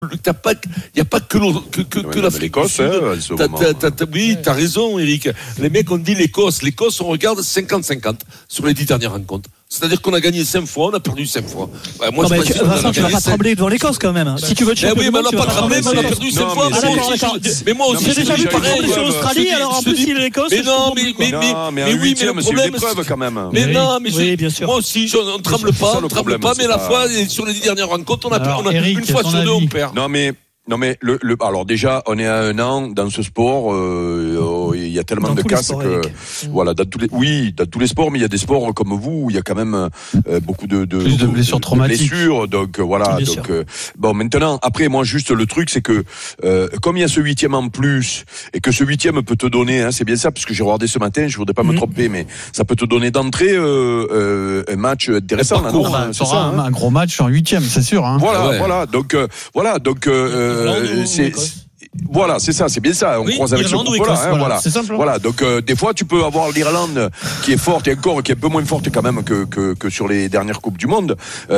Il n'y a pas que l'Afrique du Sud. Oui, t'as raison, Eric. Les mecs ont dit l'Écosse. L'Écosse, on regarde 50-50 sur les 10 dernières rencontres. C'est-à-dire qu'on a gagné 5 fois, on a perdu 5 fois. Moi, Vincent, tu vas pas trembler devant l'Écosse quand même. Si tu veux te oui, mais on n'a pas tremblé, mais on a perdu 5 fois. Mais moi aussi, j'ai déjà vu trembler sur l'Australie, alors en plus, il est l'Écosse. Mais non, mais oui, mais le problème, quand même. Mais non, mais moi aussi, on ne tremble pas, mais la fois, sur les 10 dernières rencontres, on a une fois sur 2, on perd. Non mais alors déjà on est à 1 an dans ce sport, il y a tellement de casses que voilà dans tous les sports, mais il y a des sports comme vous où il y a quand même beaucoup de blessures traumatiques, donc voilà. Bon, maintenant après moi juste le truc c'est que comme il y a ce 8e en plus et que ce 8e peut te donner, c'est bien ça parce que j'ai regardé ce matin, je voudrais pas me tromper, mais ça peut te donner d'entrée un match intéressant. Un gros match en 8e, c'est sûr. Voilà donc voilà, c'est ça, c'est bien ça. On croise avec ce groupe-là. Voilà. C'est simple. Voilà, donc des fois tu peux avoir l'Irlande qui est forte et encore qui est un peu moins forte quand même que sur les dernières coupes du monde. Et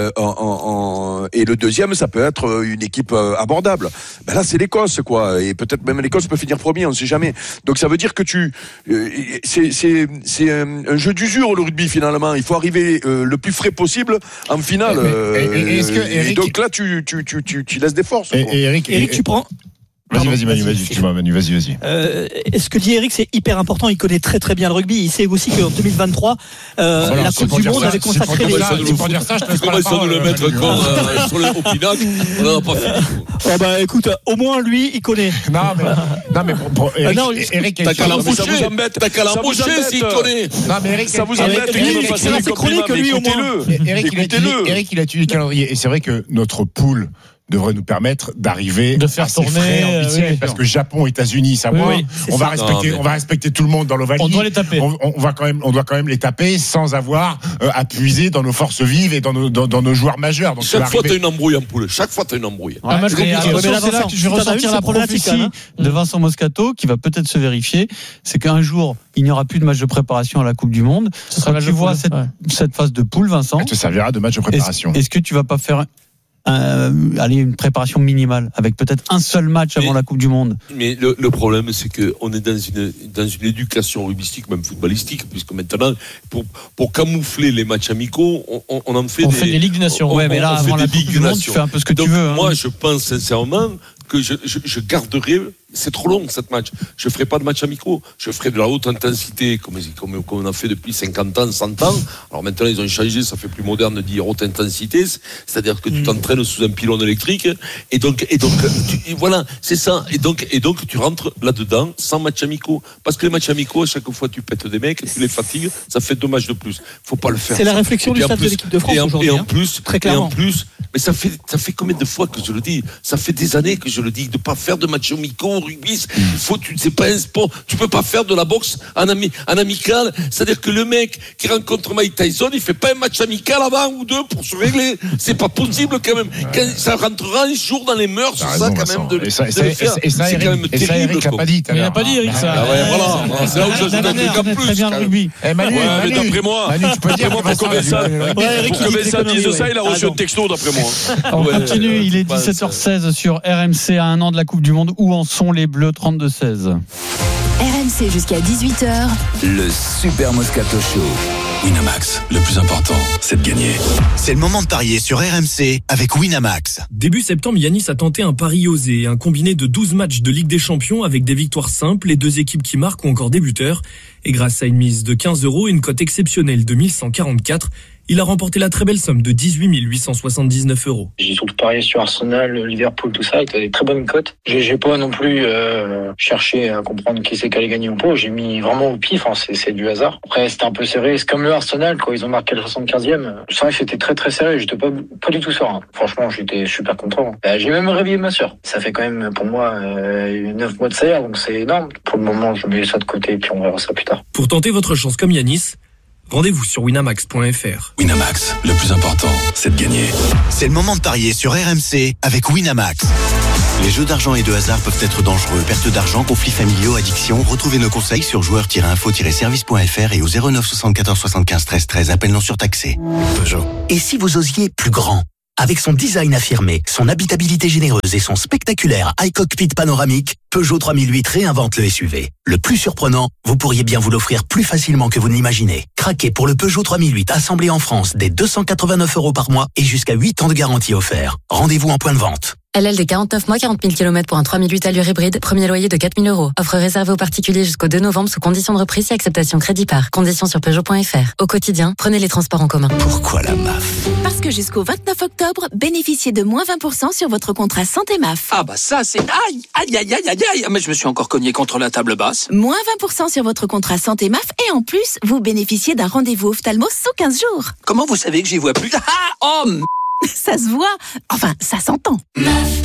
le deuxième, ça peut être une équipe abordable. Ben là, c'est l'Écosse, quoi. Et peut-être même l'Écosse peut finir premier, on ne sait jamais. Donc ça veut dire que c'est un jeu d'usure le rugby finalement. Il faut arriver le plus frais possible en finale. Et donc là, tu laisses des forces. Et Eric, tu prends. Vas-y, Manu, vas-y. Ce que dit Eric, c'est hyper important. Il connaît très très bien le rugby. Il sait aussi qu'en 2023, la Coupe du Monde avait consacré les. C'est pour dire ça, je te laisse pas la parole. Le mettre sur le Opinac. On n'a pas fini. Écoute, au moins lui, il connaît. Non mais Eric, t'as qu'à l'embaucher s'il connaît. Non mais Eric, ça vous embête. Eric, il a tué le calendrier. Et c'est vrai que notre poule devrait nous permettre d'arriver de faire tourner en 8e, parce que Japon, États-Unis, Samoa, on va respecter tout le monde dans l'Ovalie. On doit les taper. On doit quand même les taper sans avoir à puiser dans nos forces vives et dans nos joueurs majeurs. Donc chaque fois t'as une embrouille en poule. Chaque fois t'as une embrouille. C'est là que je vais ressortir la prophétie de Vincent Moscato qui va peut-être se vérifier. C'est qu'un jour il n'y aura plus de match de préparation à la Coupe du Monde. Quand tu vois cette phase de poule, Vincent, elle te servira de match de préparation. Est-ce que tu vas pas faire une préparation minimale avec peut-être un seul match avant la Coupe du Monde? Mais le problème, c'est que on est dans une éducation rugbystique, même footballistique, puisque maintenant, pour camoufler les matchs amicaux, on en fait des Ligues des Nations. Mais là, avant la Coupe du Monde, tu fais un peu ce que tu veux. Moi, je pense sincèrement que je garderai. C'est trop long cette match. Je ferai pas de match amicaux. Je ferai de la haute intensité comme on a fait depuis 50 ans, 100 ans. Alors maintenant ils ont changé, ça fait plus moderne de dire haute intensité. C'est-à-dire que tu t'entraînes sous un pylône électrique. Et donc voilà, c'est ça. Et donc tu rentres là-dedans sans match amicaux. Parce que les matchs amicaux, à chaque fois tu pètes des mecs, tu les fatigues, ça fait 2 matchs de plus. Faut pas le faire. C'est la réflexion du staff de l'équipe de France aujourd'hui. Très clairement. Et en plus, mais ça fait combien de fois que je le dis? Ça fait des années que je le dis, de pas faire de matchs amicaux. Rugby, c'est pas un sport. Tu peux pas faire de la boxe en amical. C'est-à-dire que le mec qui rencontre Mike Tyson, il fait pas un match amical avant ou 2 pour se régler. C'est pas possible quand même. Ça rentrera un jour dans les mœurs, ça quand même de le faire. Et ça, c'est quand même terrible. Eric l'a pas dit. Il n'a pas dit, Eric, ça. Voilà. C'est là où j'ajoute un truc en plus. Très bien le rugby. Mais d'après moi, pour que Vincent dise ça, il a reçu un texto d'après moi. On continue. Il est 17h16 sur RMC à 1 an de la Coupe du Monde. Où en sont les Bleus? 32-16. RMC jusqu'à 18h. Le Super Moscato Show. Winamax, le plus important, c'est de gagner. C'est le moment de parier sur RMC avec Winamax. Début septembre, Yanis a tenté un pari osé, un combiné de 12 matchs de Ligue des Champions avec des victoires simples, les 2 équipes qui marquent ou encore des buteurs. Et grâce à une mise de 15 € et une cote exceptionnelle de 1144, il a remporté la très belle somme de 18 879 €. J'ai surtout parié sur Arsenal, Liverpool, tout ça, avec des très bonnes cotes. J'ai pas non plus cherché à comprendre qui c'est qui allait gagner ou pas. J'ai mis vraiment au pif, c'est du hasard. Après, c'était un peu serré. C'est comme le Arsenal, quand ils ont marqué le 75e. C'est vrai que c'était très très serré. J'étais pas du tout serein. Franchement, j'étais super content. J'ai même réveillé ma sœur. Ça fait quand même, pour moi, 9 mois de salaire, donc c'est énorme. Pour le moment, je mets ça de côté et puis on verra ça plus tard. Pour tenter votre chance comme Yanis, rendez-vous sur winamax.fr. Winamax, le plus important, c'est de gagner. C'est le moment de parier sur RMC avec Winamax. Les jeux d'argent et de hasard peuvent être dangereux. Perte d'argent, conflits familiaux, addiction. Retrouvez nos conseils sur joueurs-info-service.fr et au 09 74 75 13 13. Appel non surtaxé. Peugeot. Et si vous osiez plus grand? Avec son design affirmé, son habitabilité généreuse et son spectaculaire iCockpit panoramique, Peugeot 3008 réinvente le SUV. Le plus surprenant, vous pourriez bien vous l'offrir plus facilement que vous ne l'imaginez. Craquez pour le Peugeot 3008 assemblé en France dès 289 € par mois et jusqu'à 8 ans de garantie offert. Rendez-vous en point de vente. LLD 49 mois, 40 000 km pour un 3008 allure hybride, premier loyer de 4 000 €. Offre réservée aux particuliers jusqu'au 2 novembre sous conditions de reprise et acceptation crédit par. Conditions sur Peugeot.fr. Au quotidien, prenez les transports en commun. Pourquoi la MAF ? Parce que jusqu'au 29 octobre, bénéficiez de moins 20% sur votre contrat santé MAF. Ah bah ça c'est... Aïe. Mais je me suis encore cogné contre la table basse. Moins 20% sur votre contrat santé MAF et en plus, vous bénéficiez d'un rendez-vous ophtalmo sous 15 jours. Comment vous savez que j'y vois plus? Ça se voit. Enfin, ça s'entend. MAF.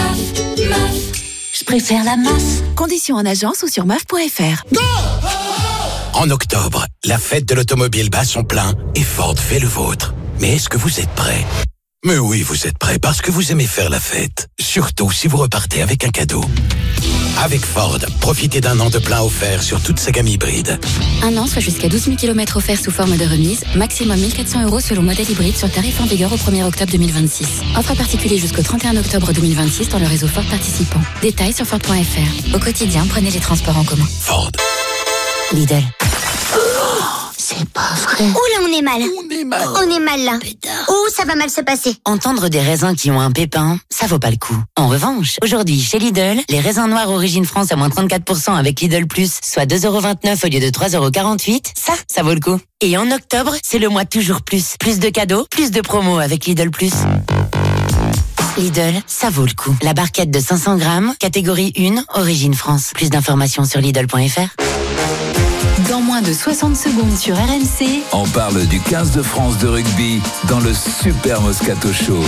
Je préfère la MAF. Conditions en agence ou sur MAF.fr. En octobre, la fête de l'automobile bat son plein et Ford fait le vôtre. Mais est-ce que vous êtes prêts ? Mais oui, vous êtes prêts parce que vous aimez faire la fête. Surtout si vous repartez avec un cadeau. Avec Ford, profitez d'un an de plein offert sur toute sa gamme hybride. Un an, soit jusqu'à 12 000 km offerts sous forme de remise. Maximum 1 400 € selon modèle hybride sur tarif en vigueur au 1er octobre 2026. Offre particulière jusqu'au 31 octobre 2026 dans le réseau Ford participant. Détails sur Ford.fr. Au quotidien, prenez les transports en commun. Ford. Lidl. C'est pas vrai. Ouh là, on est mal là. Ouh, ça va mal se passer. Entendre des raisins qui ont un pépin, ça vaut pas le coup. En revanche, aujourd'hui, chez Lidl, les raisins noirs origine France à moins 34% avec Lidl Plus, soit 2,29 € au lieu de 3,48 €, ça vaut le coup. Et en octobre, c'est le mois toujours plus. Plus de cadeaux, plus de promos avec Lidl Plus. Lidl, ça vaut le coup. La barquette de 500 grammes, catégorie 1, origine France. Plus d'informations sur Lidl.fr. Dans moins de 60 secondes sur RMC, on parle du 15 de France de rugby dans le Super Moscato Show.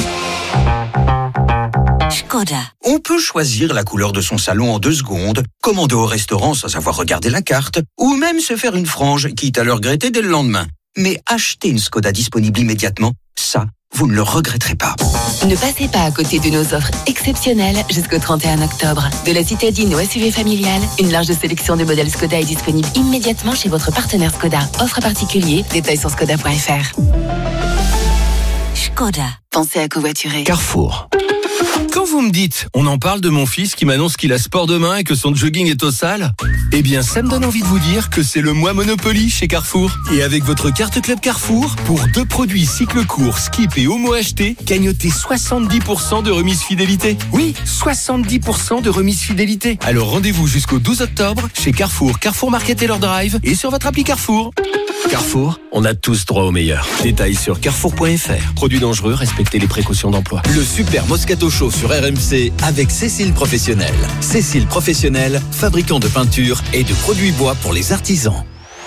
Skoda. On peut choisir la couleur de son salon en 2 secondes, commander au restaurant sans avoir regardé la carte, ou même se faire une frange, quitte à le regretter dès le lendemain. Mais acheter une Skoda disponible immédiatement, ça, vous ne le regretterez pas. Ne passez pas à côté de nos offres exceptionnelles jusqu'au 31 octobre. De la citadine au SUV familial, une large sélection de modèles Skoda est disponible immédiatement chez votre partenaire Skoda. Offre particulier, détails sur skoda.fr. Skoda. Pensez à covoiturer. Carrefour. Quand vous me dites, on en parle de mon fils qui m'annonce qu'il a sport demain et que son jogging est au sale, eh bien ça me donne envie de vous dire que c'est le mois Monopoly chez Carrefour. Et avec votre carte Club Carrefour, pour 2 produits cycle court, skip et homo achetés, gagnotez 70% de remise fidélité. Oui, 70% de remise fidélité. Alors rendez-vous jusqu'au 12 octobre chez Carrefour, Carrefour Market et leur drive et sur votre appli Carrefour. Carrefour, on a tous droit au meilleur. Détails sur carrefour.fr. Produits dangereux, respectez les précautions d'emploi. Le Super Moscato Show sur RMC avec Cécile Professionnel. Cécile Professionnel, fabricant de peinture et de produits bois pour les artisans.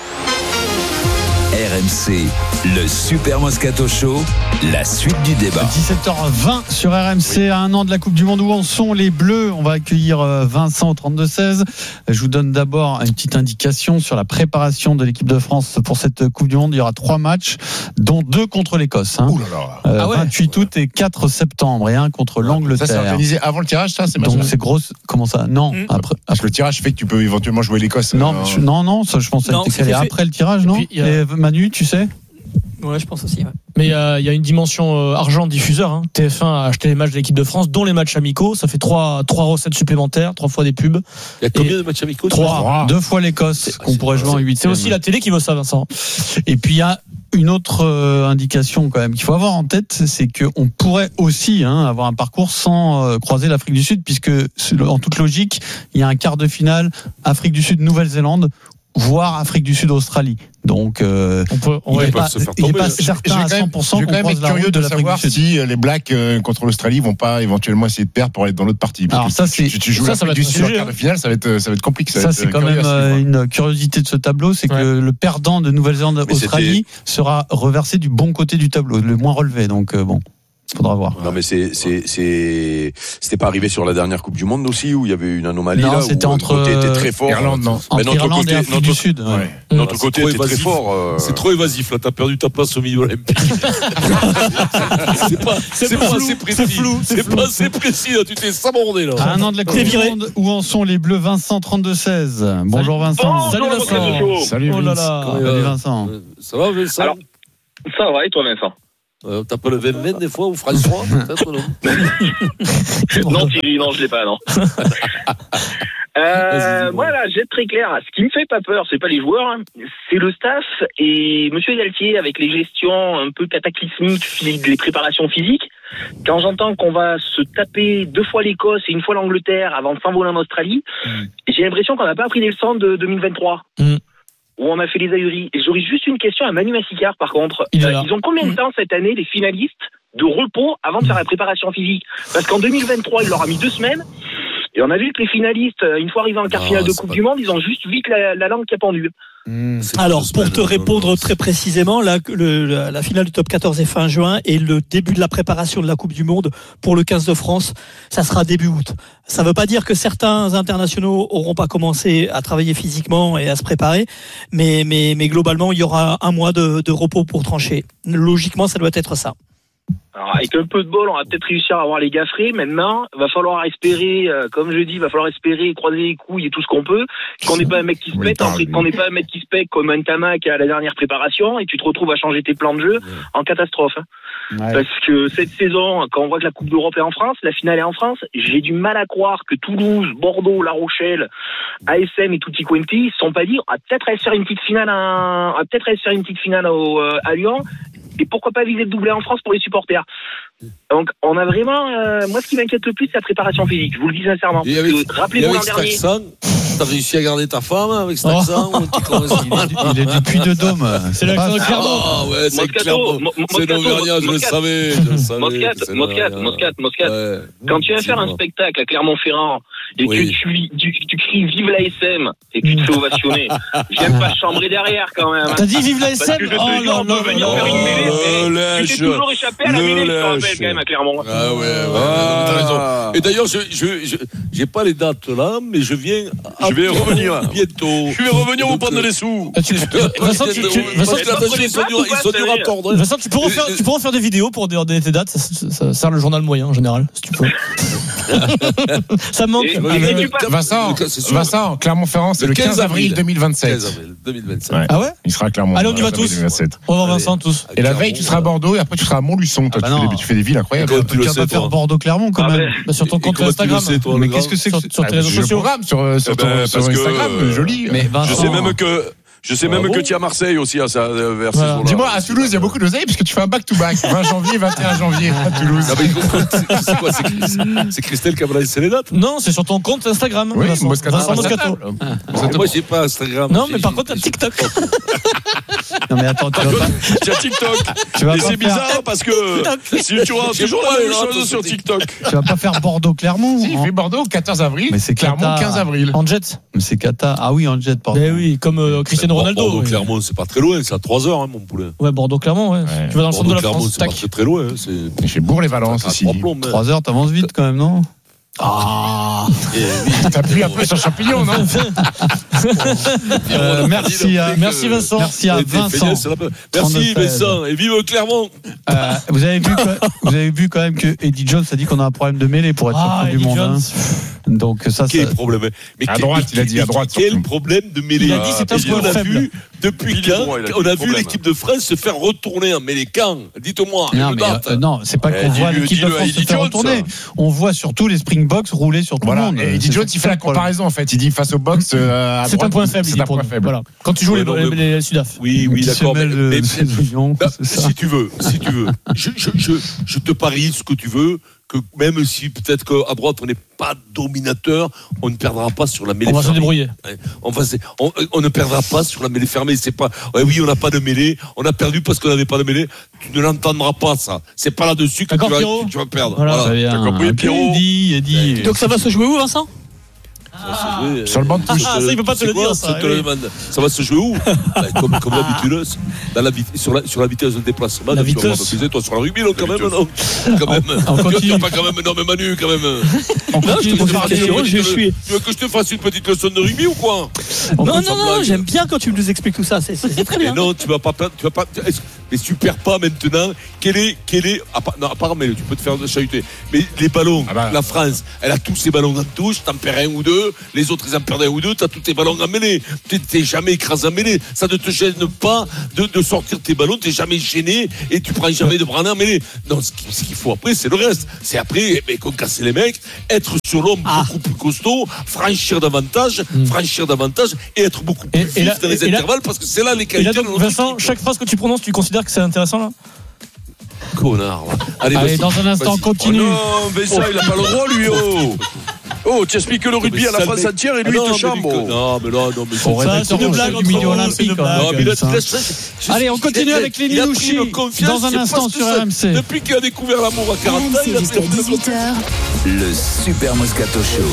RMC, le Super Moscato Show, la suite du débat. 17h20 sur RMC, à 1 an de la Coupe du Monde. Où en sont les Bleus ? On va accueillir Vincent au 32-16. Je vous donne d'abord une petite indication sur la préparation de l'équipe de France pour cette Coupe du Monde. Il y aura 3 matchs, dont 2 contre l'Écosse. 28 août et 4 septembre, et 1 contre l'Angleterre. Ça, c'est organisé avant le tirage, ça, c'est donc c'est grosse. Comment ça ? Non. Après. Parce que le tirage fait que tu peux éventuellement jouer l'Écosse. Non, ça, je pense que ça a été après le tirage, non ? Manu, tu sais ? Ouais, je pense aussi. Ouais. Mais il y a une dimension argent diffuseur. Hein. TF1 a acheté les matchs de l'équipe de France, dont les matchs amicaux. Ça fait 3 recettes supplémentaires, 3 fois des pubs. Il y a combien de matchs amicaux ? 3. 2 fois l'Écosse, qu'on pourrait jouer en 8. C'est aussi la télé qui veut ça, Vincent. Et puis il y a une autre indication quand même qu'il faut avoir en tête, c'est qu'on pourrait aussi avoir un parcours sans croiser l'Afrique du Sud, puisque en toute logique, il y a un quart de finale Afrique du Sud, Nouvelle-Zélande, voire Afrique du Sud, Australie. Donc, il n'est pas certain à 100% qu'on croise la route de l'Afrique du Sud. Je vais quand même être curieux de savoir si les Blacks contre l'Australie vont pas éventuellement essayer de perdre pour aller dans l'autre partie. Alors ça, c'est tu joues l'Afrique du Sud en quart de finale, ça va être compliqué. Ça c'est quand même une curiosité de ce tableau, c'est que le perdant de Nouvelle-Zélande-Australie sera reversé du bon côté du tableau, le moins relevé. Donc bon. Faudra voir. Non mais c'était pas arrivé sur la dernière Coupe du Monde aussi où il y avait une anomalie non, là c'était où entre côté était très fort. Irlande, non. Mais notre Irlande côté, et Afrique du Sud. Ouais. Notre côté était très fort. C'est trop évasif là. T'as perdu ta place au milieu olympique. c'est pas assez précis. C'est pas assez précis là. Tu t'es sabordé là. À 1 an de la Coupe du Monde, où en sont les Bleus? Vincent 32-16. Bonjour Vincent. Salut Vincent. Salut Salut Vincent. Ça va Vincent? Alors, ça va et toi Vincent? T'appelles le 20 des fois ou François peut-être, non? Non, Thierry, non, je l'ai pas, non. Voilà, j'ai très clair. Ce qui me fait pas peur, c'est pas les joueurs, hein, c'est le staff et Monsieur Galtier avec les gestions un peu cataclysmiques, les préparations physiques. Quand j'entends qu'on va se taper 2 fois l'Écosse et 1 fois l'Angleterre avant de s'envoler en Australie, j'ai l'impression qu'on n'a pas appris les leçons de 2023. Où on a fait les ahuries. Et j'aurais juste une question à Manu Massicard, par contre. Ils ont combien de temps cette année, les finalistes, de repos avant de faire la préparation physique? Parce qu'en 2023, il leur a mis 2 semaines. Et on a vu que les finalistes, une fois arrivés en quart finale de Coupe du Monde, ils ont juste vite la langue qui a pendu. Alors, pour te répondre très précisément, la finale du top 14 est fin juin et le début de la préparation de la Coupe du Monde pour le 15 de France, ça sera début août. Ça ne veut pas dire que certains internationaux n'auront pas commencé à travailler physiquement et à se préparer, mais globalement, il y aura 1 mois de repos pour trancher. Logiquement, ça doit être ça. Alors, avec un peu de bol, on va peut-être réussir à avoir les gars frais. Maintenant, va falloir espérer, comme je dis, va falloir espérer croiser les couilles et tout ce qu'on peut, qu'on n'ait pas un mec qui se pète, qu'on n'ait pas un mec qui se pète comme un Tamac à la dernière préparation, et tu te retrouves à changer tes plans de jeu en catastrophe. Ouais. Parce que cette saison, quand on voit que la Coupe d'Europe est en France, la finale est en France, j'ai du mal à croire que Toulouse, Bordeaux, La Rochelle, ASM et Tutti Quanti se sont pas dit, on va peut-être aller faire une petite finale à Lyon. Et pourquoi pas viser le doublé en France pour les supporters. Donc on a vraiment moi ce qui m'inquiète le plus c'est la préparation physique, je vous le dis sincèrement. Rappelez-vous l'an dernier. T'as réussi à garder ta femme avec cet accent il est du Puy-de-Dôme. C'est l'accent de Clermont. Ah ouais, c'est Clermont. C'est l'Auvergnat, je le savais. Moscat. Quand tu vas faire un spectacle à Clermont-Ferrand et que tu cries vive l'ASM et que tu te fais ovationner, j'aime pas chambrer derrière quand même. T'as dit vive l'ASM? Parce que je te jure, on peut venir faire une mêlée. Tu t'es toujours échappé à la mêlée, je te rappelle quand même à Clermont. Ah ouais, t'as raison. Et d'ailleurs, j'ai pas les dates là, mais je vais revenir bientôt. Je vais revenir vous prendre les sous. Vincent, tu pourras faire des vidéos pour donner tes dates. Ça sert le journal moyen en général, si tu peux. Ça manque. Vincent, Clermont-Ferrand, c'est le 15 avril 2027. 15 avril 2027. Ouais. Ah ouais? Il sera à Clermont. Allez, on y va tous. On va voir Vincent tous. Et la veille, tu seras à Bordeaux et après tu seras à Montluçon. Tu fais des villes incroyables. Tu vas pas faire Bordeaux-Clermont quand même. Sur ton compte Instagram. Mais qu'est-ce que c'est sur tes réseaux sociaux? Sur Instagram, joli. Je sais même que tu es à Marseille aussi à ça, vers ces jours-là. Dis-moi, à Toulouse, il y a beaucoup d'oseille parce que tu fais un back-to-back. 20 janvier, 21 janvier à Toulouse. C'est quoi? C'est Christelle qui a laissé les dates? Non, c'est sur ton compte Instagram. Oui, Vincent Moscato. Moi, j'ai pas Instagram. Non, mais par contre, t'as TikTok. Non, mais attends, tu vas pas. Tu as TikTok. Et c'est bizarre parce que si tu auras toujours la même chose sur TikTok. Tu vas pas faire Bordeaux-Clermont. Si, il fait Bordeaux 14 avril. Mais c'est Clermont 15 avril. En jet. Mais c'est Cata. Ah oui, en jet, pardon. Ben oui, comme Cristiano Ronaldo. Bordeaux-Clermont, c'est pas très loin, c'est à 3h, mon poulet. Ouais, Bordeaux-Clermont, ouais. Tu vas dans le centre de la France. C'est pas très loin. C'est chez Bourg-les-Valence aussi. 3 heures, t'avances vite quand même, non? Ah, t'appuies un peu sur Champignon, non? Merci Vincent. Merci à Vincent. Merci Vincent et vive Clermont. Vous avez vu quand même que Eddie Jones a dit qu'on a un problème de mêlée pour être champion du monde. Hein. Donc ça, quel problème? Mais à droite, il a dit à droite. Quel problème de mêlée? Il a dit c'est un point faible. Depuis quand on a vu l'équipe de France se faire retourner en mêlée? Quand? Dites-moi. Non, c'est pas qu'on voit l'équipe de France se faire retourner. On voit surtout les Springboks rouler sur tout le monde. Et Eddie Jones, il fait la comparaison en fait. Il dit face au box, c'est un point faible. C'est un point faible. Voilà. Quand tu joues les Sudaf. Oui, d'accord. Mais si tu veux, je te parie ce que tu veux. Que même si peut-être qu'à droite on n'est pas dominateur, on ne perdra pas sur la mêlée fermée. On va se débrouiller. On ne perdra pas sur la mêlée fermée. C'est pas. Oui, on n'a pas de mêlée. On a perdu parce qu'on n'avait pas de mêlée. Tu ne l'entendras pas ça. C'est pas là-dessus que tu vas perdre. Voilà. T'as compris, Pierrot. Eddie. Donc ça va se jouer où, Vincent? Sur le banc de touche. Ça, il peut pas te le dire, ça. Ça va se jouer où? Comme d'habitude, sur la vitesse de déplacement. La vitesse. Toi, sur la rugby, quand même, non? Quand même. Tu n'as pas quand même, non, mais Manu, quand même. Tu veux que je te fasse une petite leçon de rugby ou quoi? Non, j'aime bien quand tu nous expliques tout ça. C'est très bien. Non, tu vas pas. mais si tu perds pas maintenant, quel est, non, apparemment, tu peux te faire chahuter, mais les ballons, la France, elle a tous ses ballons en touche, t'en perds un ou deux, les autres ils en perdent un ou deux, t'as tous tes ballons en mêlée, t'es jamais écrasé en mêlée, ça ne te gêne pas de sortir tes ballons, t'es jamais gêné et tu prends jamais de bras en mêlée. Non, ce qu'il faut après, c'est le reste, c'est après, concasser les mecs, être sur l'homme beaucoup plus costaud, franchir davantage et être beaucoup plus vif dans les intervalles, parce que c'est là les qualités de notre Vincent, équipe. chaque phrase que tu prononces, tu considères que c'est intéressant là? Connard. Allez, dans un instant, continue. Oh non, mais ça, il a pas le droit, lui, Oh, tu expliques le rugby à la France entière et lui, il te chambre. Non, mais là, c'est une blague du milieu olympique. Allez, on continue avec les Linouchi dans un instant sur RMC. Depuis qu'il a découvert l'amour à 40 ans, il a jusqu'à 18h. Le Super Moscato Show.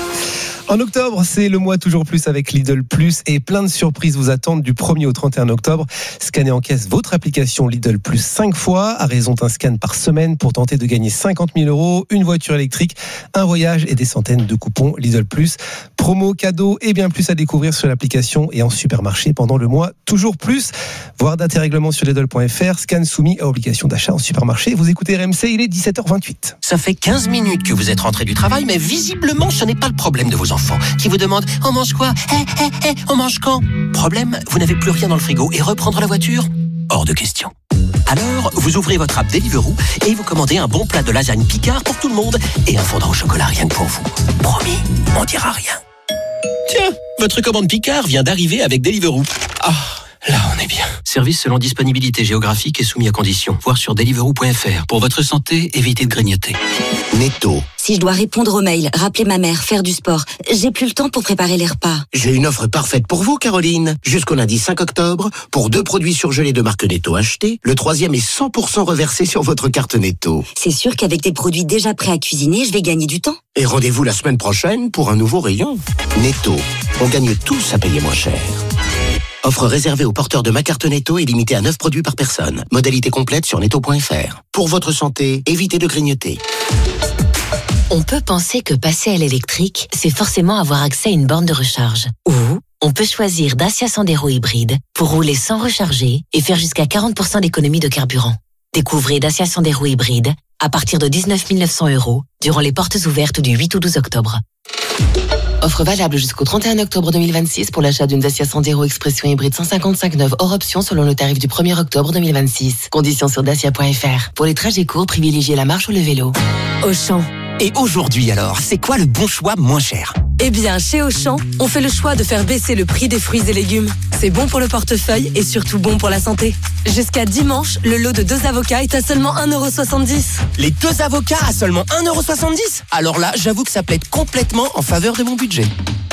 En octobre, c'est le mois toujours plus avec Lidl Plus et plein de surprises vous attendent du 1er au 31 octobre. Scannez en caisse votre application Lidl Plus 5 fois, à raison d'un scan par semaine pour tenter de gagner 50 000 €, une voiture électrique, un voyage et des centaines de coupons Lidl Plus. Promo, cadeaux et bien plus à découvrir sur l'application et en supermarché pendant le mois toujours plus. Voir date et règlement sur Lidl.fr, scan soumis à obligation d'achat en supermarché. Vous écoutez RMC, il est 17h28. Ça fait 15 minutes que vous êtes rentré du travail, mais visiblement ce n'est pas le problème de vos enfants qui vous demandent « On mange quoi ? On mange quand ?» Problème, vous n'avez plus rien dans le frigo et reprendre la voiture ? Hors de question. Alors, vous ouvrez votre app Deliveroo et vous commandez un bon plat de lasagne Picard pour tout le monde et un fondant au chocolat rien que pour vous. Promis, on dira rien. Tiens, votre commande Picard vient d'arriver avec Deliveroo. Ah, là on est bien. Service selon disponibilité géographique et soumis à conditions. Voir sur deliveroo.fr. Pour votre santé, évitez de grignoter. Netto. Si je dois répondre aux mails, rappeler ma mère, faire du sport, j'ai plus le temps pour préparer les repas. J'ai une offre parfaite pour vous, Caroline. Jusqu'au lundi 5 octobre, pour 2 produits surgelés de marque Netto achetés, le 3e est 100% reversé sur votre carte Netto. C'est sûr qu'avec des produits déjà prêts à cuisiner, je vais gagner du temps. Et rendez-vous la semaine prochaine pour un nouveau rayon. Netto. On gagne tous à payer moins cher. Offre réservée aux porteurs de ma carte Netto et limitée à 9 produits par personne. Modalité complète sur netto.fr. Pour votre santé, évitez de grignoter. On peut penser que passer à l'électrique, c'est forcément avoir accès à une borne de recharge. Ou on peut choisir Dacia Sandero hybride pour rouler sans recharger et faire jusqu'à 40% d'économie de carburant. Découvrez Dacia Sandero hybride à partir de 19 900 € durant les portes ouvertes du 8 au 12 octobre. Offre valable jusqu'au 31 octobre 2026 pour l'achat d'une Dacia Sandero Expression hybride 155 neuve hors option selon le tarif du 1er octobre 2026. Conditions sur dacia.fr. Pour les trajets courts, privilégiez la marche ou le vélo. Auchan. Et aujourd'hui alors, c'est quoi le bon choix moins cher ? Eh bien, chez Auchan, on fait le choix de faire baisser le prix des fruits et légumes. C'est bon pour le portefeuille et surtout bon pour la santé. Jusqu'à dimanche, le lot de 2 avocats est à seulement 1,70 €. Les 2 avocats à seulement 1,70 €. Alors là, j'avoue que ça plaide complètement en faveur de mon budget.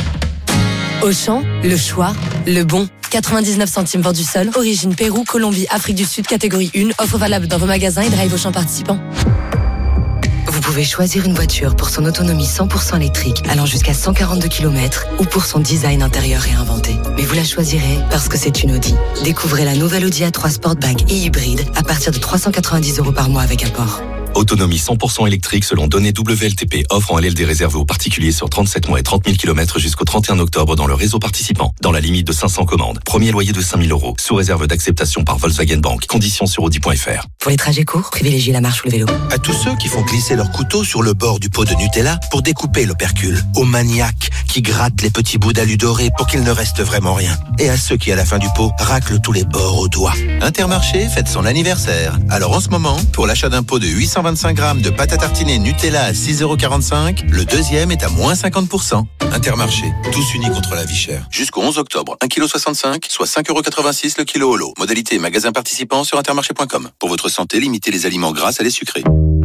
Auchan, le choix, le bon. 99 centimes vendu seul. Origine Pérou, Colombie, Afrique du Sud, catégorie 1. Offre valable dans vos magasins et drive Auchan participants. Vous pouvez choisir une voiture pour son autonomie 100% électrique allant jusqu'à 142 km ou pour son design intérieur réinventé. Mais vous la choisirez parce que c'est une Audi. Découvrez la nouvelle Audi A3 Sportback et hybride à partir de 390 € par mois avec apport. Autonomie 100% électrique selon données WLTP. Offre en LLD réservée aux particuliers sur 37 mois et 30 000 km jusqu'au 31 octobre dans le réseau participant. Dans la limite de 500 commandes. Premier loyer de 5 000 €. Sous réserve d'acceptation par Volkswagen Bank. Conditions sur Audi.fr. Pour les trajets courts, privilégiez la marche ou le vélo. À tous ceux qui font glisser leur couteau sur le bord du pot de Nutella pour découper l'opercule. Aux maniaques qui grattent les petits bouts d'alu doré pour qu'il ne reste vraiment rien. Et à ceux qui, à la fin du pot, raclent tous les bords au doigt. Intermarché fête son anniversaire. Alors en ce moment, pour l'achat d'un pot de 825 grammes de pâte à tartiner Nutella à 6,45 €, le deuxième est à moins 50%. Intermarché, tous unis contre la vie chère. Jusqu'au 11 octobre, 1,65 kg, soit 5,86 € le kilo au lot. Modalité et magasin participant sur intermarché.com. Pour votre santé, limitez les aliments gras à les sucrés.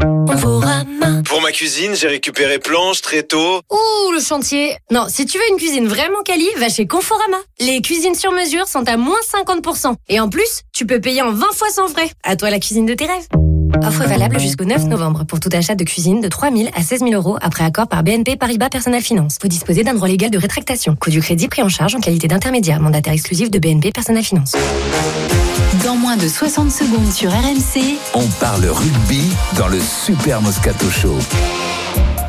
Pour ma cuisine, j'ai récupéré planches, tréteaux. Ouh, le chantier. Non, si tu veux une cuisine vraiment quali, va chez Conforama. Les cuisines sur mesure sont à moins 50%. Et en plus, tu peux payer en 20 fois sans frais. À toi la cuisine de tes rêves. Offre valable jusqu'au 9 novembre pour tout achat de cuisine de 3 000 à 16 000 € après accord par BNP Paribas Personal Finance. Vous disposez d'un droit légal de rétractation. Coût du crédit pris en charge en qualité d'intermédiaire. Mandataire exclusif de BNP Personal Finance. Dans moins de 60 secondes sur RMC, on parle rugby dans le Super Moscato Show.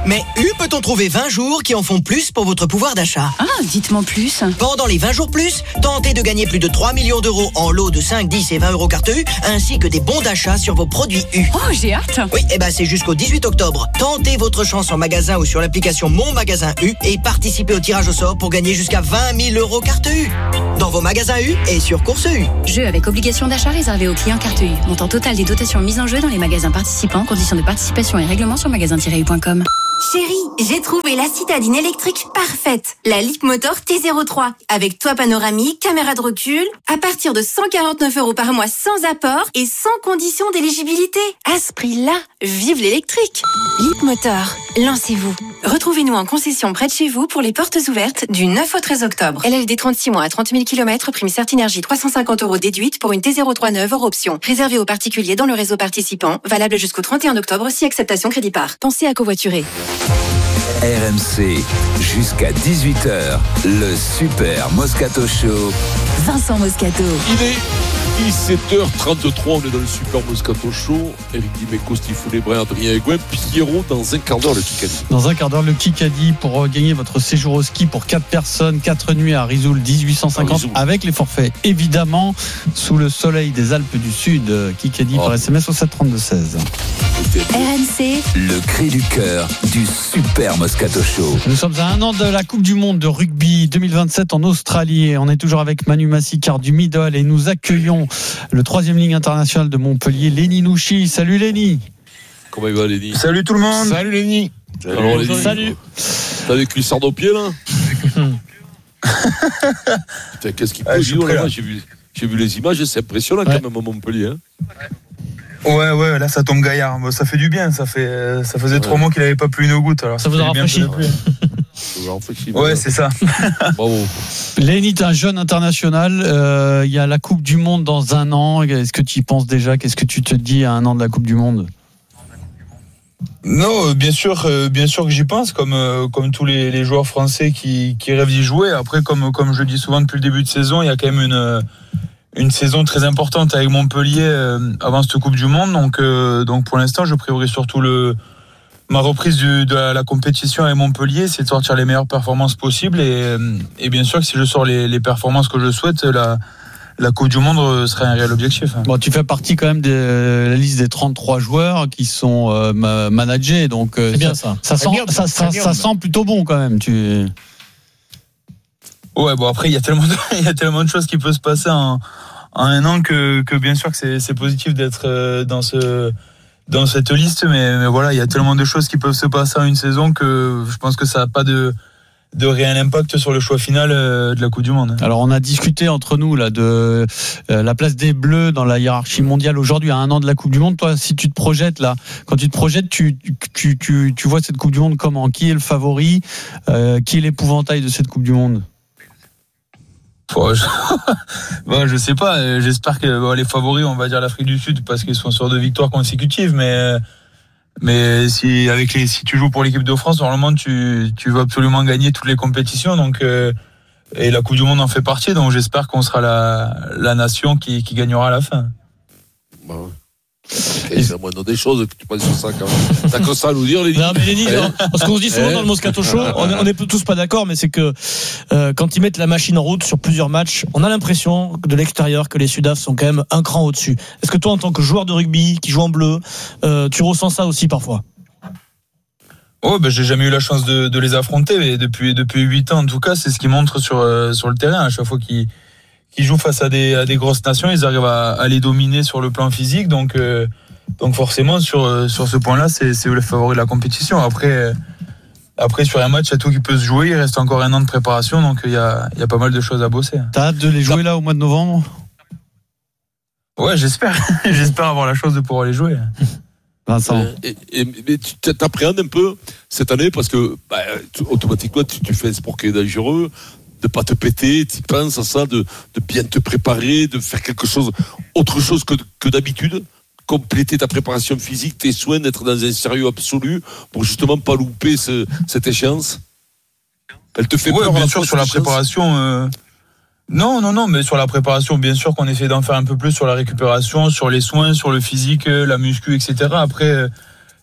Mais peut-on trouver 20 jours qui en font plus pour votre pouvoir d'achat? Ah, dites-moi plus. Pendant les 20 jours plus, tentez de gagner plus de 3 millions d'euros en lots de 5, 10 et 20 euros carte U, ainsi que des bons d'achat sur vos produits U. Oh, j'ai hâte. Oui, c'est jusqu'au 18 octobre. Tentez votre chance en magasin ou sur l'application Mon Magasin U et participez au tirage au sort pour gagner jusqu'à 20 000 euros carte U. Dans vos magasins U et sur Course U. Jeu avec obligation d'achat réservé aux clients carte U. Montant total des dotations mises en jeu dans les magasins participants. Conditions de participation et règlements sur magasin-u.com. Chérie, j'ai trouvé la citadine électrique parfaite. La Leapmotor T03. Avec toit panoramique, caméra de recul. À partir de 149 € par mois sans apport et sans condition d'éligibilité. À ce prix-là, vive l'électrique. Leapmotor, lancez-vous. Retrouvez-nous en concession près de chez vous pour les portes ouvertes du 9 au 13 octobre. LLD 36 mois à 30 000 km, prime Certinergie 350 € déduite pour une T03 neuve hors option. Réservé aux particuliers dans le réseau participant. Valable jusqu'au 31 octobre si acceptation crédit par. Pensez à covoiturer. RMC, jusqu'à 18h, le Super Moscato Show. Vincent Moscato. Il est 17h33, on est dans le Super Moscato Show. Eric Dimeco, Stifou Lebrun, Adrien Aigouin, Pierrot, dans un quart d'heure le Kikadi. Dans un quart d'heure le Kikadi pour gagner votre séjour au ski pour 4 personnes, 4 nuits à Risoul, 1850 avec les forfaits évidemment sous le soleil des Alpes du Sud. Kikadi par SMS au 732-16. RMC, le cri du cœur du Super Moscato Show. Nous sommes à un an de la Coupe du Monde de rugby 2027 en Australie et on est toujours avec Manu Massicard du Middle et nous accueillons le 3e ligne international de Montpellier, Lenny Nouchi. Salut Lenny. Comment il va Lenny? Salut tout le monde. Salut Lenny. Alors Lenny, salut. T'as des cuissards au pied là? Putain, qu'est-ce qu'il peut dire là? J'ai vu les images, c'est impressionnant quand même à Montpellier. Hein. Ouais, là ça tombe gaillard. Bon, ça fait du bien, ça faisait 3 mois qu'il n'avait pas plu une goutte. Alors ça vous a rafraîchi. Ouais, c'est ça. Bravo. Lenny, t'es un jeune international. Il y a la Coupe du Monde dans un an. Est-ce que tu y penses déjà? Qu'est-ce que tu te dis à un an de la Coupe du Monde? Non, bien sûr que j'y pense, comme tous les joueurs français qui rêvent d'y jouer. Après, comme je le dis souvent depuis le début de saison, il y a quand même une saison très importante avec Montpellier avant cette Coupe du Monde. Donc pour l'instant, je priorise surtout ma reprise de la compétition avec Montpellier, c'est de sortir les meilleures performances possibles. Et bien sûr que si je sors les performances que je souhaite, la Coupe du Monde serait un réel objectif. Bon, tu fais partie quand même de la liste des 33 joueurs qui sont managés. Donc c'est bien ça. Ça sent plutôt bon quand même. Ouais, bon après il y a tellement de choses qui peuvent se passer en un an que bien sûr que c'est positif d'être dans cette liste, mais voilà, il y a tellement de choses qui peuvent se passer en une saison que je pense que ça n'a pas de réel impact sur le choix final de la Coupe du Monde. Alors on a discuté entre nous là de la place des Bleus dans la hiérarchie mondiale aujourd'hui à un an de la Coupe du Monde. Toi, si tu te projettes là, quand tu te projettes, tu vois cette Coupe du Monde comment? Qui est le favori? Qui est l'épouvantail de cette Coupe du Monde? Je sais pas, j'espère que les favoris, on va dire l'Afrique du Sud parce qu'ils sont sur 2 victoires consécutives, mais si tu joues pour l'équipe de France, normalement tu veux absolument gagner toutes les compétitions, donc et la Coupe du Monde en fait partie, donc j'espère qu'on sera la nation qui gagnera à la fin. Bah ouais. C'est la moindre des choses que tu penses sur ça quand même. T'as que ça à nous dire, Lenny? Non, mais Lenny, parce qu'on se dit souvent dans le Moscato Show, on est tous pas d'accord, mais c'est que quand ils mettent la machine en route sur plusieurs matchs, on a l'impression de l'extérieur que les Sudaf sont quand même un cran au-dessus. Est-ce que toi, en tant que joueur de rugby qui joue en bleu, tu ressens ça aussi parfois? Oh, j'ai jamais eu la chance de les affronter, mais depuis 8 ans en tout cas, c'est ce qu'ils montrent sur le terrain. À chaque fois qu'ils jouent face à des grosses nations, ils arrivent à les dominer sur le plan physique, donc forcément sur ce point-là, c'est eux les favoris de la compétition. Après sur un match, il y a tout qui peut se jouer, il reste encore un an de préparation, donc il y a pas mal de choses à bosser. T'as hâte de les jouer là au mois de novembre? Ouais, j'espère avoir la chance de pouvoir les jouer. Vincent. Mais tu t'appréhendes un peu cette année parce que automatiquement tu fais un sport qui est dangereux, de pas te péter, tu penses à ça, de bien te préparer, de faire quelque chose, autre chose que d'habitude, compléter ta préparation physique, tes soins, d'être dans un sérieux absolu pour justement pas louper cette échéance. Elle te fait peur bien sûr sur la préparation. Non, mais sur la préparation, bien sûr qu'on essaie d'en faire un peu plus sur la récupération, sur les soins, sur le physique, la muscu, etc. Après,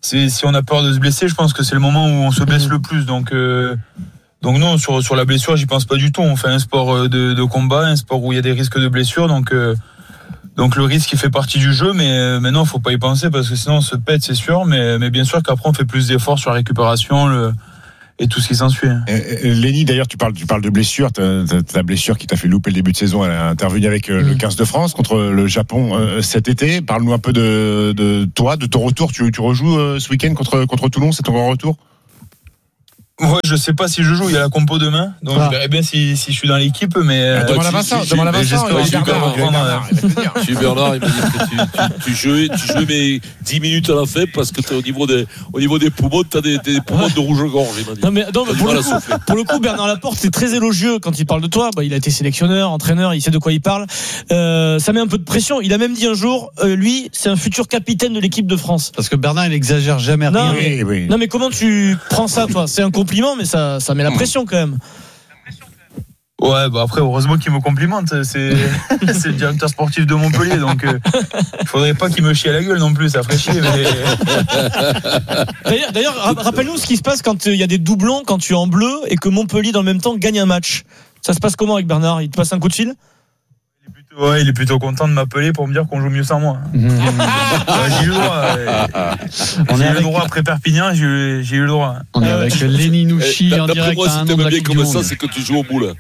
si on a peur de se blesser, je pense que c'est le moment où on se blesse le plus. Donc non, sur la blessure, j'y pense pas du tout. On fait un sport de combat, un sport où il y a des risques de blessure, donc le risque il fait partie du jeu, mais non, faut pas y penser parce que sinon on se pète, c'est sûr. Mais bien sûr qu'après on fait plus d'efforts sur la récupération et tout ce qui s'ensuit. Lenny, d'ailleurs, tu parles de blessure. Ta blessure qui t'a fait louper le début de saison, elle a intervenu avec le 15 de France contre le Japon cet été. Parle-nous un peu de toi, de ton retour. Tu rejoues ce week-end contre Toulon, c'est ton grand retour? Ouais, je sais pas si je joue, il y a la compo demain, donc je verrai bien si je suis dans l'équipe, mais demande à Vincent, j'espère Je suis Bernard, il m'a dit que tu jouais mais 10 minutes à la fin parce que au niveau des poumons, t'as des poumons de rouge-gorge, il m'a dit. Non mais pour le coup, Bernard Laporte, c'est très élogieux quand il parle de toi. Il a été sélectionneur, entraîneur, il sait de quoi il parle. Ça met un peu de pression. Il a même dit un jour, lui, c'est un futur capitaine de l'équipe de France. Parce que Bernard, il exagère jamais rien. Oui. Non mais comment tu prends ça, toi? C'est un compliment, mais ça met la pression quand même. Ouais, après heureusement qu'il me complimente, c'est le directeur sportif de Montpellier, donc il faudrait pas qu'il me chie à la gueule non plus, ça ferait chier. D'ailleurs, rappelle-nous ce qui se passe quand il y a des doublons, quand tu es en bleu et que Montpellier dans le même temps gagne un match. Ça se passe comment avec Bernard? Il te passe un coup de fil? Ouais, il est plutôt content de m'appeler pour me dire qu'on joue mieux sans moi. J'ai eu le droit. J'ai eu le droit après Perpignan, j'ai eu le droit. On est avec Lenny Nouchi en direct. Moi, si t'aimes bien comme ça, c'est que tu joues au boule.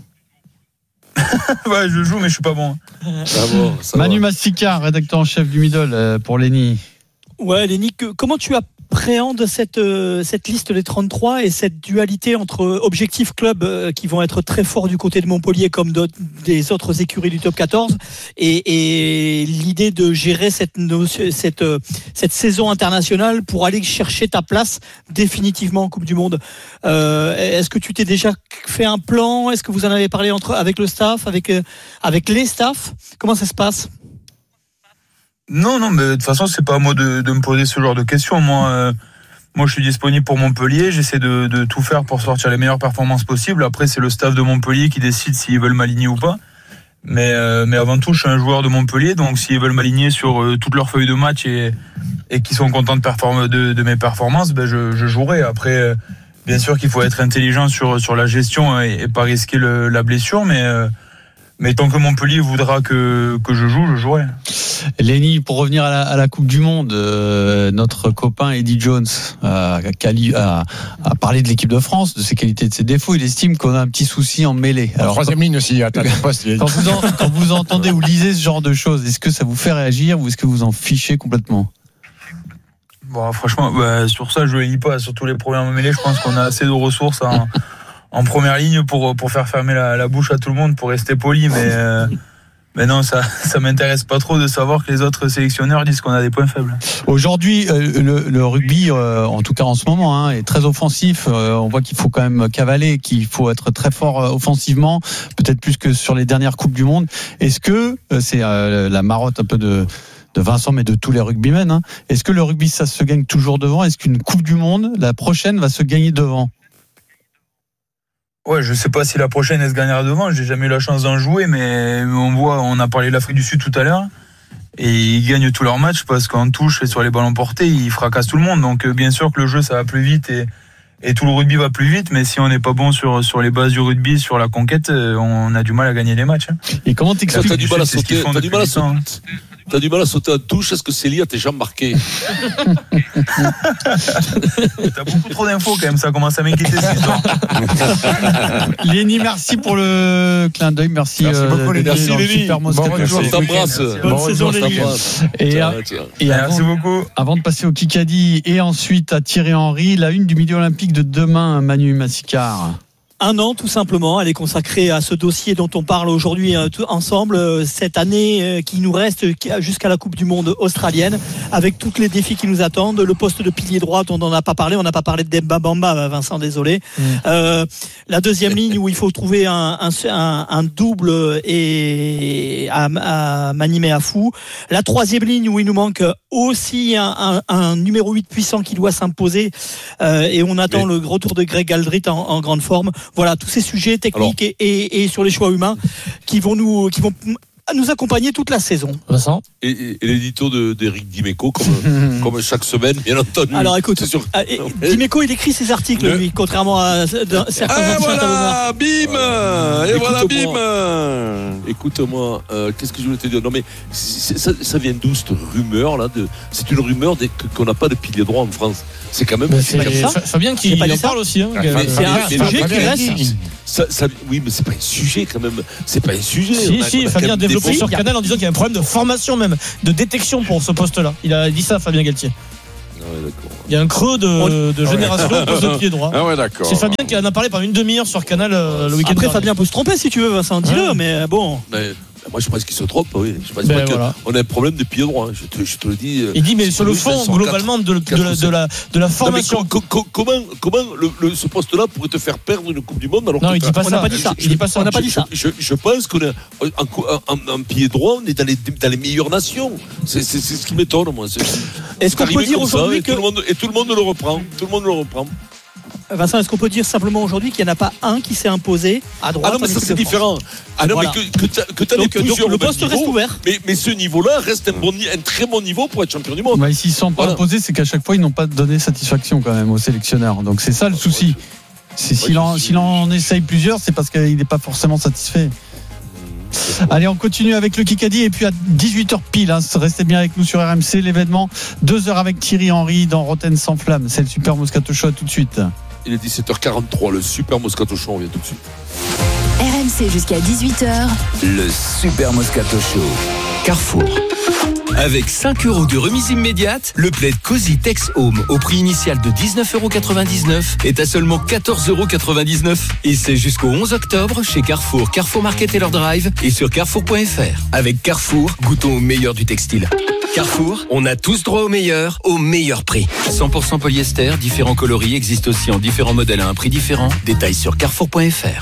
Ouais, je joue, mais je suis pas bon. Manu Mastica, rédacteur en chef du Middle pour Lenny. Ouais, Lenny, comment tu appréhendes cette liste des 33 et cette dualité entre objectifs clubs qui vont être très forts du côté de Montpellier comme des autres écuries du top 14 et l'idée de gérer cette saison internationale pour aller chercher ta place définitivement en Coupe du Monde. Est-ce que tu t'es déjà fait un plan? Est-ce que vous en avez parlé avec le staff, avec les staffs? Comment ça se passe? Non, mais de toute façon, c'est pas à moi de me poser ce genre de questions. Moi, je suis disponible pour Montpellier. J'essaie de tout faire pour sortir les meilleures performances possibles. Après, c'est le staff de Montpellier qui décide s'ils veulent m'aligner ou pas. Mais avant tout, je suis un joueur de Montpellier. Donc, s'ils veulent m'aligner sur toutes leurs feuilles de match et qu'ils sont contents de mes performances, je jouerai. Après, bien sûr qu'il faut être intelligent sur la gestion et pas risquer la blessure. Mais tant que Montpellier voudra que je jouerai. Lenny, pour revenir à la Coupe du Monde, notre copain Eddie Jones a parlé de l'équipe de France, de ses qualités et de ses défauts. Il estime qu'on a un petit souci en mêlée. Alors, troisième ligne aussi, à ta poste. Quand vous entendez ou lisez ce genre de choses, est-ce que ça vous fait réagir ou est-ce que vous en fichez complètement? Bon, franchement, sur ça, je ne lis pas. Sur tous les problèmes mêlés, je pense qu'on a assez de ressources en première ligne pour faire fermer la bouche à tout le monde, pour rester poli, mais non, ça m'intéresse pas trop de savoir que les autres sélectionneurs disent qu'on a des points faibles. Aujourd'hui, le rugby, en tout cas en ce moment, est très offensif. On voit qu'il faut quand même cavaler, qu'il faut être très fort offensivement, peut-être plus que sur les dernières Coupes du Monde. Est-ce que c'est la marotte un peu de Vincent, mais de tous les rugbymen, est-ce que le rugby, ça se gagne toujours devant? Est-ce qu'une Coupe du Monde, la prochaine, va se gagner devant? Ouais, je sais pas si la prochaine elle se gagnera devant. J'ai jamais eu la chance d'en jouer, mais on a parlé de l'Afrique du Sud tout à l'heure, et ils gagnent tous leurs matchs parce qu'en touche et sur les ballons portés, ils fracassent tout le monde. Donc bien sûr que le jeu ça va plus vite et tout le rugby va plus vite, mais si on n'est pas bon sur les bases du rugby, sur la conquête, on a du mal à gagner les matchs. Et comment t'expliques? T'as du mal à sauter. T'as du mal à sauter en touche. Est-ce que Célie a tes jambes marquées? T'as beaucoup trop d'infos quand même, ça commence à m'inquiéter cette histoire. Lenny, merci pour le clin d'œil. Merci beaucoup, Lenny. Merci, Lenny. Bon retour. Je t'embrasse. Bonne saison, Lenny. Et merci beaucoup. Avant de passer au Kikadi et ensuite à Thierry Henry, la une du Midi Olympique de demain, Manu Massicard. Un an tout simplement, elle est consacrée à ce dossier dont on parle aujourd'hui ensemble, cette année qui nous reste jusqu'à la Coupe du Monde australienne, avec tous les défis qui nous attendent, le poste de pilier droit dont on n'a pas parlé, de Demba Bamba, Vincent, désolé. La deuxième ligne où il faut trouver un double et à Manimé Afou. La troisième ligne où il nous manque aussi un numéro 8 puissant qui doit s'imposer, et on attend le retour de Greg Aldrit en grande forme. Voilà, tous ces sujets techniques et sur les choix humains qui vont nous accompagner toute la saison. Vincent. Et l'édito d'Éric Dimeco, comme chaque semaine, bien entendu. Alors écoute, Dimeco, il écrit ses articles, lui, contrairement à certains Et voilà, bim. Et voilà, Écoute-moi. bim. Écoute-moi, qu'est-ce que je voulais te dire? Non, mais ça vient d'où cette rumeur là? C'est une rumeur qu'on n'a pas de pilier droit en France. C'est quand même. C'est Fabien qui en parle aussi. Hein, c'est un sujet qui reste. Oui, mais c'est pas un sujet quand même. C'est pas un sujet. Si, Fabien a développé sur Canal en disant qu'il y a un problème de formation même, de détection pour ce poste-là. Il a dit ça, Fabien Galtier. Il y a un creux de génération au poste de pied droit. Ah ouais, d'accord. C'est Fabien qui en a parlé pendant une demi-heure sur Canal le week-end. Après, Fabien peut se tromper si tu veux, Vincent, dis-le, mais bon. Moi, je pense qu'il se trompe, oui. Je pense qu'on a un problème de pied droit. Je te le dis. Il dit, mais sur le fond, globalement, de la formation. Comment ce poste-là pourrait te faire perdre une Coupe du Monde alors Non, il dit pas on ça. n'a pas dit ça. On n'a pas dit ça. Je pense qu'en pied droit, on est dans les meilleures nations. C'est ce qui m'étonne, moi. Est-ce qu'on peut dire aujourd'hui que. Et tout le monde le reprend. Tout le monde le reprend. Vincent, est-ce qu'on peut dire simplement aujourd'hui qu'il n'y en a pas un qui s'est imposé à droite? Ah non, mais ça c'est différent. Ah non, voilà. Mais que tu as plusieurs. Le poste reste ouvert. Mais ce niveau-là reste un très bon niveau pour être champion du monde. Bah, s'ils ne sont pas imposés, c'est qu'à chaque fois, ils n'ont pas donné satisfaction quand même aux sélectionneurs. Donc c'est ça le souci. S'il en essaye plusieurs, c'est parce qu'il n'est pas forcément satisfait. Allez, on continue avec le Kikadi et puis à 18h pile, restez bien avec nous sur RMC, l'événement 2h avec Thierry Henry dans Rotten sans flamme. C'est le Super Moscato Show, tout de suite. Il est 17h43, le Super Moscato Show, on vient tout de suite. RMC jusqu'à 18h. Le Super Moscato Show. Carrefour. Avec 5 € de remise immédiate, le plaid Cozy Tex Home au prix initial de 19,99 € est à seulement 14,99 €. Et c'est jusqu'au 11 octobre chez Carrefour, Carrefour Market et leur drive et sur carrefour.fr. Avec Carrefour, goûtons au meilleur du textile. Carrefour, on a tous droit au meilleur prix. 100% polyester, différents coloris existent aussi en différents modèles à un prix différent. Détails sur carrefour.fr.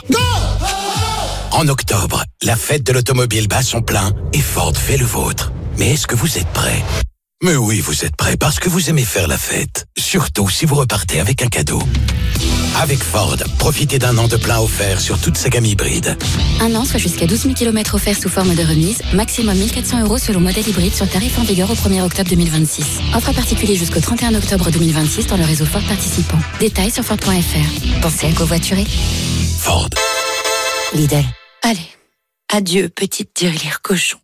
En octobre, la fête de l'automobile bat son plein et Ford fait le vôtre. Mais est-ce que vous êtes prêts? Mais oui, vous êtes prêts parce que vous aimez faire la fête. Surtout si vous repartez avec un cadeau. Avec Ford, profitez d'un an de plein offert sur toute sa gamme hybride. Un an, soit jusqu'à 12 000 km offerts sous forme de remise. Maximum 1 400 € selon modèle hybride sur tarif en vigueur au 1er octobre 2026. Offre à particulier jusqu'au 31 octobre 2026 dans le réseau Ford participant. Détails sur Ford.fr. Pensez à covoiturer. Ford. Lidl. Allez, adieu petite tirelire cochon.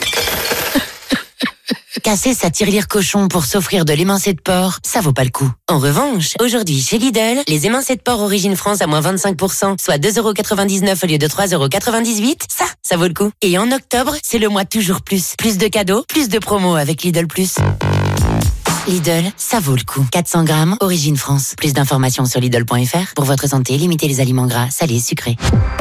Casser sa tirelire cochon pour s'offrir de l'émincé de porc, ça vaut pas le coup. En revanche, aujourd'hui chez Lidl, les émincés de porc Origine France à moins 25%, soit 2,99 € au lieu de 3,98 €, ça vaut le coup. Et en octobre, c'est le mois toujours plus. Plus de cadeaux, plus de promos avec Lidl+. Lidl, ça vaut le coup. 400 grammes, Origine France. Plus d'informations sur Lidl.fr. Pour votre santé, limitez les aliments gras, salés, sucrés.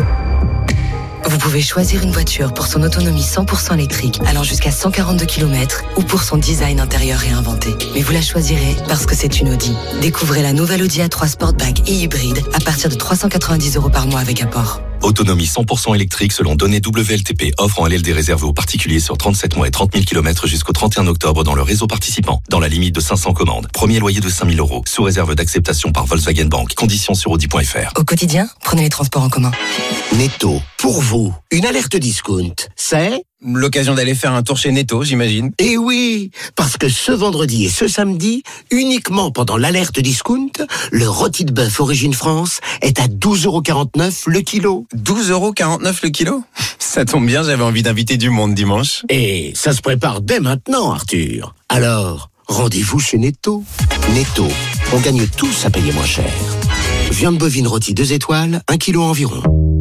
Vous pouvez choisir une voiture pour son autonomie 100% électrique, allant jusqu'à 142 km, ou pour son design intérieur réinventé. Mais vous la choisirez parce que c'est une Audi. Découvrez la nouvelle Audi A3 Sportback et hybride à partir de 390 € par mois avec apport. Autonomie 100% électrique selon données WLTP. Offre en LLD réservée aux particuliers sur 37 mois et 30 000 km jusqu'au 31 octobre dans le réseau participant. Dans la limite de 500 commandes. Premier loyer de 5 000 €. Sous réserve d'acceptation par Volkswagen Bank. Conditions sur Audi.fr. Au quotidien, prenez les transports en commun. Netto, pour vous, une alerte discount, c'est l'occasion d'aller faire un tour chez Netto, j'imagine. Eh oui, parce que ce vendredi et ce samedi, uniquement pendant l'alerte discount, le rôti de bœuf Origine France est à 12,49 € le kilo. 12,49 € le kilo? Ça tombe bien, j'avais envie d'inviter du monde dimanche. Et ça se prépare dès maintenant, Arthur. Alors, rendez-vous chez Netto. Netto, on gagne tous à payer moins cher. Viande bovine rôtie 2 étoiles, 1 kilo environ.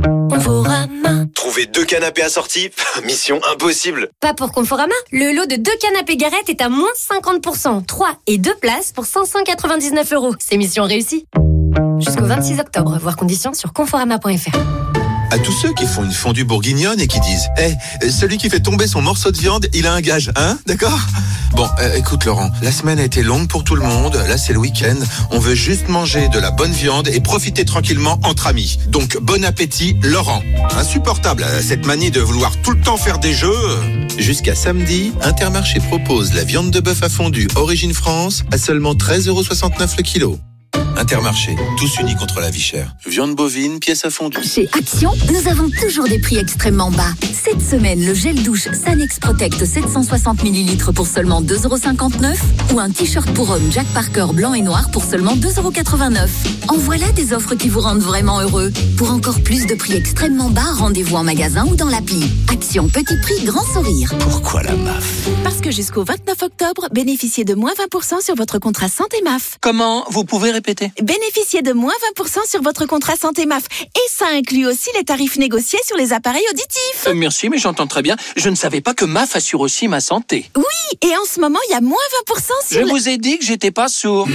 Trouver 2 canapés assortis, mission impossible. Pas pour Conforama. Le lot de 2 canapés Garrett est à moins 50%. 3 et 2 places pour 599 €. C'est mission réussie. Jusqu'au 26 octobre. Voir conditions sur conforama.fr. À tous ceux qui font une fondue bourguignonne et qui disent celui qui fait tomber son morceau de viande, il a un gage, hein? D'accord? Bon, écoute Laurent, la semaine a été longue pour tout le monde, là c'est le week-end, on veut juste manger de la bonne viande et profiter tranquillement entre amis. Donc bon appétit Laurent. Insupportable cette manie de vouloir tout le temps faire des jeux. Jusqu'à samedi, Intermarché propose la viande de bœuf à fondue Origine France à seulement 13,69 € le kilo. Intermarché, tous unis contre la vie chère. Viande bovine, pièce à fondue. Chez Action, nous avons toujours des prix extrêmement bas. Cette semaine, le gel douche Sanex Protect 760 ml pour seulement 2,59 € ou un t-shirt pour homme Jack Parker blanc et noir pour seulement 2,89 €. En voilà des offres qui vous rendent vraiment heureux. Pour encore plus de prix extrêmement bas, rendez-vous en magasin ou dans l'appli. Action, petit prix, grand sourire. Pourquoi la MAF? Parce que jusqu'au 29 octobre, bénéficiez de moins 20% sur votre contrat santé MAF. Comment? Vous pouvez répéter? Bénéficiez de moins 20% sur votre contrat santé MAF. Et ça inclut aussi les tarifs négociés sur les appareils auditifs. Merci, mais j'entends très bien. Je ne savais pas que MAF assure aussi ma santé. Oui, et en ce moment, il y a moins 20% sur Je vous ai dit que j'étais pas sourd.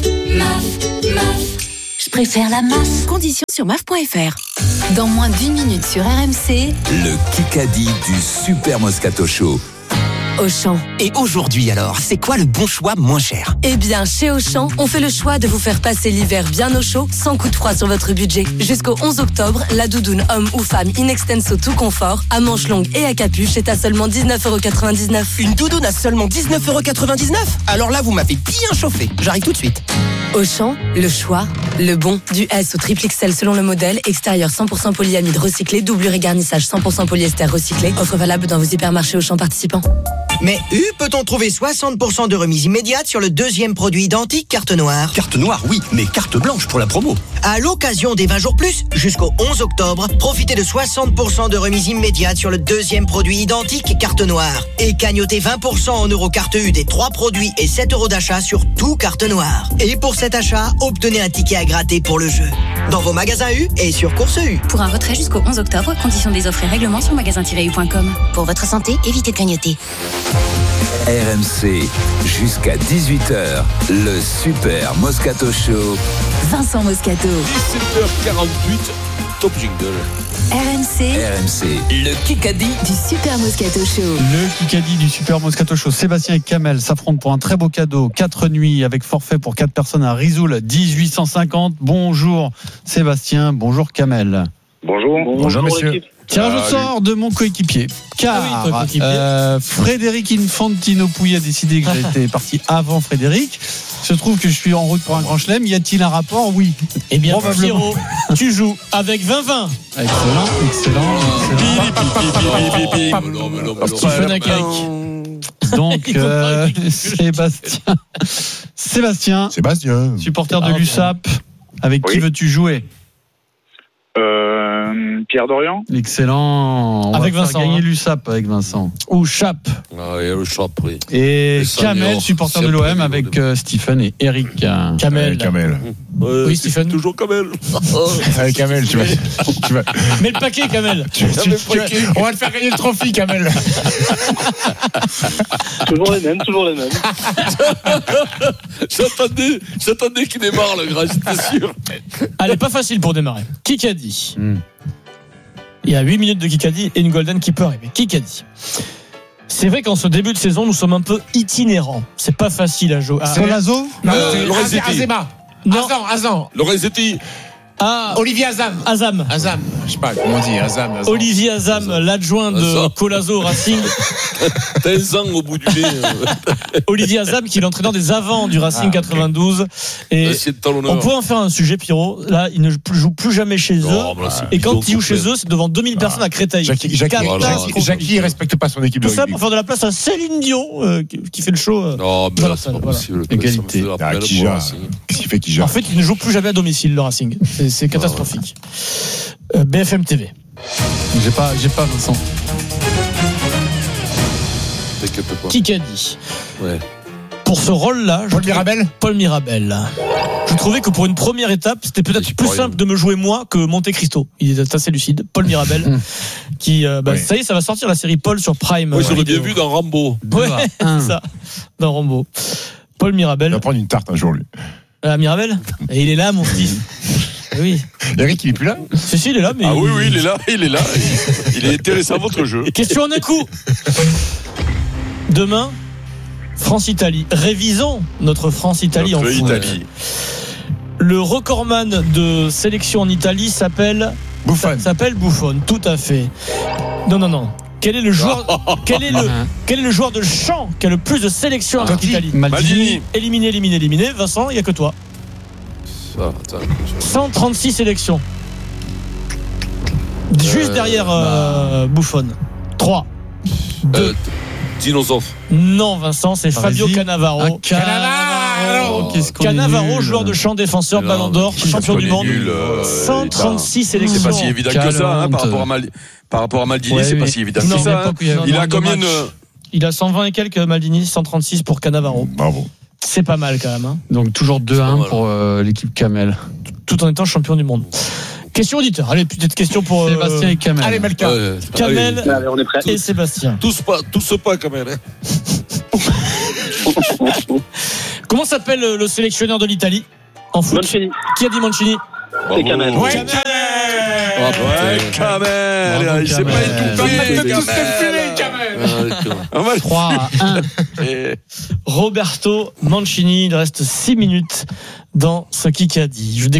MAF. Je préfère la MAF. Conditions sur MAF.fr. Dans moins d'1 minute sur RMC, Le Kikadi du Super Moscato Show. Auchan. Et aujourd'hui alors, c'est quoi le bon choix moins cher? Eh bien, chez Auchan, on fait le choix de vous faire passer l'hiver bien au chaud, sans coup de froid sur votre budget. Jusqu'au 11 octobre, la doudoune homme ou femme in extenso tout confort, à manches longues et à capuche est à seulement 19,99 €. Une doudoune à seulement 19,99 €? Alors là, vous m'avez bien chauffé. J'arrive tout de suite. Auchan, le choix, le bon. Du S au triple XL selon le modèle, extérieur 100% polyamide recyclé, doublure et garnissage 100% polyester recyclé. Offre valable dans vos hypermarchés Auchan participants. Mais peut-on trouver 60% de remise immédiate sur le deuxième produit identique carte noire? Carte noire, oui, mais carte blanche pour la promo. À l'occasion des 20 jours plus, jusqu'au 11 octobre, profitez de 60% de remise immédiate sur le deuxième produit identique carte noire. Et cagnotez 20% en euros carte U des 3 produits et 7 € d'achat sur tout carte noire. Et pour cet achat, obtenez un ticket à gratter pour le jeu. Dans vos magasins U et sur Course U. Pour un retrait jusqu'au 11 octobre, conditions des offres et règlements sur magasin-u.com. Pour votre santé, évitez de clignoter. RMC, jusqu'à 18h, le Super Moscato Show. Vincent Moscato. 17h48, top jingle. RMC, le Kikadi du Super Moscato Show. Le Kikadi du Super Moscato Show. Sébastien et Kamel s'affrontent pour un très beau cadeau. 4 nuits avec forfait pour 4 personnes à Risoul, 1850. Bonjour Sébastien, bonjour Kamel. Bonjour messieurs. Tirage au sort de mon coéquipier. Car Frédéric Infantino Pouillet a décidé que j'étais parti avant Frédéric. Il se trouve que je suis en route pour un grand chelem. Y a-t-il un rapport? Oui. Eh bien, Pierrot, tu joues avec 20-20. Excellent. Stephen Hackett. Donc, Sébastien, supporter de l'USAP, avec qui veux-tu jouer? Pierre Dorian. Excellent. On avec va Vincent, faire gagner l'USAP avec Vincent. Ou Chap. Ah, et le Chap, oui. Et Kamel, seniors, supporter de l'OM avec Stephen et Eric. Kamel. Oui, Stephen. Toujours Kamel. Avec Kamel, tu vas. Mets le paquet, Kamel. On va te faire gagner le trophée, Kamel. Toujours les mêmes. J'attendais qu'il démarre le grand, j'étais sûr. Allez, pas facile pour démarrer. Kikadi. Il y a 8 minutes de Kikadi et une Golden qui peut arriver. Kikadi. C'est vrai qu'en ce début de saison, nous sommes un peu itinérants. C'est pas facile à jouer. Solazo Azema. Non. Azam. Lorenzetti. Olivier Azam. Je sais pas comment on dit. Azam. Olivier Azam, l'adjoint de Colazo Racing. T'as un an au bout du nez. Olivier Azam, qui est l'entraîneur des avants du Racing 92. Et on pourrait en faire un sujet, Pierrot. Là, il ne joue plus jamais chez eux. Et quand il joue chez eux, c'est devant 2000 personnes à Créteil. Jackie ne respecte pas son équipe de rugby. Tout ça pour faire de la place à Céline Dion, qui fait le show. Non, mais là, c'est pas possible. Égalité. Qu'est-ce qu'il fait qui gère? En fait, il ne joue plus jamais à domicile, le Racing. C'est catastrophique. BFM TV. J'ai pas Vincent. Kikadi. Ouais. Pour ce rôle-là, Paul Mirabel. Je trouvais que pour une première étape, c'était peut-être plus simple de me jouer moi que Monte Cristo. Il est assez lucide. Paul Mirabel, qui, ça y est, ça va sortir la série Paul sur Prime. Oui, j'aurais bien vu dans Rambo. Ouais, c'est ça. Dans Rambo. Paul Mirabel. Il va prendre une tarte un jour, lui. Mirabel. Et il est là, mon Steve. Oui. Eric, il est plus là? Si, il est là, mais. Ah oui, il est là. Il est intéressant, votre jeu. Question en un coup. Demain, France-Italie. Révisons notre France-Italie en foot. Le recordman de sélection en Italie s'appelle Buffon, tout à fait. Non. Quel est le joueur de chant qui a le plus de sélections en Italie? Maldini. Éliminé. Vincent, il n'y a que toi. Attends. 136 sélections. Juste derrière Buffon. 3, 2. Dinosaure. Non, Vincent, c'est Fabio Cannavaro. Cannavaro, joueur de champ, défenseur, ballon d'or, champion du monde. 136 sélections. C'est pas si évident que ça, hein, par rapport à Maldini, c'est pas si évident que ça. Il a combien de. Il a 120 et quelques, Maldini, 136 pour Cannavaro. Bravo. C'est pas mal quand même. Hein. Donc toujours 2-1 pour l'équipe Kamel. Tout en étant champion du monde. Question auditeur. Allez, petite question pour Sébastien et Kamel. Allez, Malka. Kamel on est prêt. et Sébastien. Tous pas Kamel. Hein. Comment s'appelle le sélectionneur de l'Italie en foot? Mancini. Qui a dit Mancini? C'est Kamel. Ouais, Kamel. Il s'est pas étouffé, Kamel. 3-1. Roberto Mancini. Il reste 6 minutes dans ce qui a dit.